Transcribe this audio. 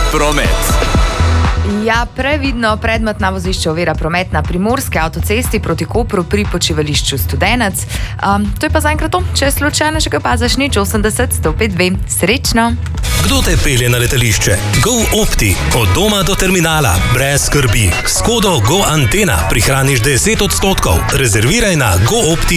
promet. Ja, previdno, predmetna vozišča ovira promet na primorski avtocesti proti Kopru pri počivališču Studenec. To je pa zaenkrat to, če slučajno še kaj pazaš, nič 80 105 2. Srečno! Kdo te pelje na letališče? GoOpti. Od doma do terminala. Brez skrbi. S kodo GoAntena prihraniš 10%. Rezerviraj na GoOpti.